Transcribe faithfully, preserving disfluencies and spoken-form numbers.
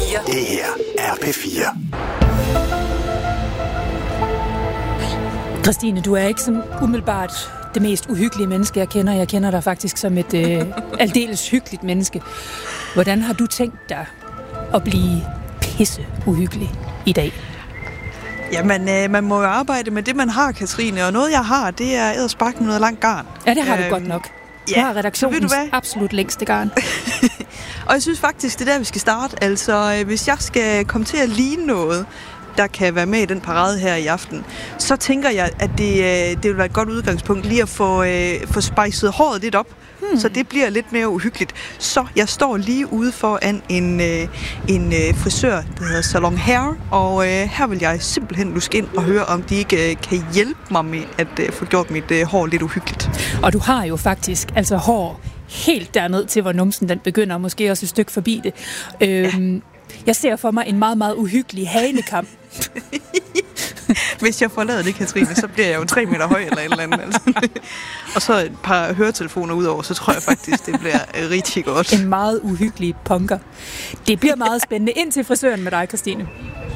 fire. Det her er P fire. Christine, du er ikke sådan umiddelbart det mest uhyggelige menneske, jeg kender. Jeg kender dig faktisk som et øh, aldeles hyggeligt menneske. Hvordan har du tænkt dig at blive pisse uhyggelig i dag? Jamen, øh, man må jo arbejde med det, man har, Katrine. Og noget, jeg har, det er edderspark med noget langt garn. Ja, det har du øhm, godt nok. Du ja, har redaktionens du absolut længste garn. Og jeg synes faktisk, det er der, vi skal starte. Altså, øh, hvis jeg skal komme til at ligne noget, der kan være med i den parade her i aften, så tænker jeg, at det, øh, det vil være et godt udgangspunkt lige at få, øh, få spejset håret lidt op. Hmm. Så det bliver lidt mere uhyggeligt. Så jeg står lige ude foran en, øh, en øh, frisør, der hedder Salon Hair, og øh, her vil jeg simpelthen luske ind og høre, om de ikke øh, kan hjælpe mig med at øh, få gjort mit øh, hår lidt uhyggeligt. Og du har jo faktisk altså hår helt derned til, hvor numsen den begynder, og måske også et stykke forbi det. Øhm, ja. Jeg ser for mig en meget, meget uhyggelig hanekam. Hvis jeg får lavet det, Katrine, så bliver jeg jo tre meter høj eller et eller andet. Altså. Og så et par høretelefoner udover, så tror jeg faktisk, det bliver rigtig godt. En meget uhyggelig punker. Det bliver meget spændende. Ind til frisøren med dig, Christine.